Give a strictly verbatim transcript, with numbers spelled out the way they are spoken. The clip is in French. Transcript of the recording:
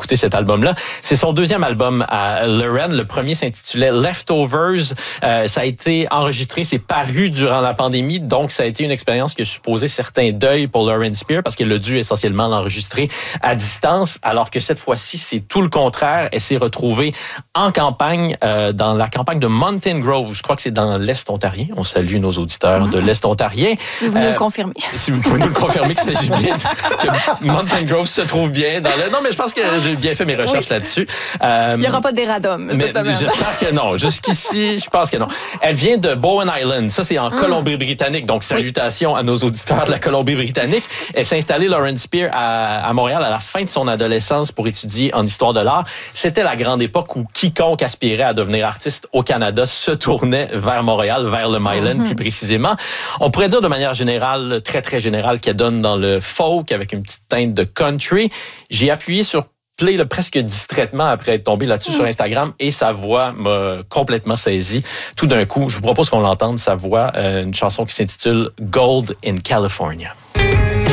écouter cet album-là. C'est son deuxième album à Lauren. Le premier s'intitulait Leftovers. Euh, ça a été enregistré, c'est paru durant la pandémie, donc ça a été une expérience qui a supposé certains deuils pour Lauren Spear parce qu'elle a dû essentiellement l'enregistrer à distance, alors que cette fois-ci, c'est tout le contraire. Elle s'est retrouvée en campagne, euh, dans la campagne de Mountain Grove. Je crois que c'est dans l'Est ontarien. On salue nos auditeurs mm-hmm. de l'Est ontarien. Si vous euh, nous le confirmez. Si vous pouvez nous le confirmer qu'il s'agit bien, que Mountain Grove se trouve bien dans le... Non, mais je pense que j'ai bien fait mes recherches oui. là-dessus. Euh, Il n'y aura pas d'Eradom cette semaine. J'espère que non. Jusqu'ici, je pense que non. Elle vient de Bowen Island. Ça, c'est en mm. Colombie-Britannique. Donc, salutations oui. à nos auditeurs de la Colombie-Britannique. Elle s'est installée, Lauren Spear, à, à Montréal à la fin de son adolescence pour étudier en histoire de l'art. C'était la grande époque où quiconque aspirait à devenir artiste au Canada se tournait vers Montréal, vers le Myland mm-hmm. plus précisément. On pourrait dire de manière générale, très, très générale, qu'elle donne dans le folk avec une petite teinte de country. J'ai appuyé sur play là, presque distraitement après être tombé là-dessus mmh. sur Instagram et sa voix m'a complètement saisi. Tout d'un coup, je vous propose qu'on l'entende, sa voix, euh, une chanson qui s'intitule Gold in California.